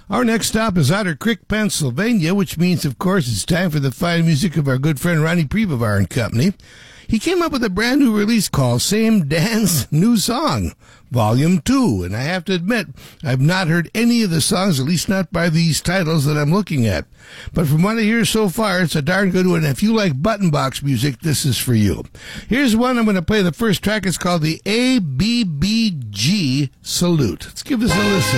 Our next stop is Otter Creek, Pennsylvania, which means, of course, it's time for the fine music of our good friend Ronnie Prevovar and Company. He came up with a brand new release called Same Dance, New Song, Volume 2. And I have to admit, I've not heard any of the songs, at least not by these titles that I'm looking at. But from what I hear so far, it's a darn good one. If you like button box music, this is for you. Here's one. I'm going to play the first track. It's called the ABBG Salute. Let's give this a listen.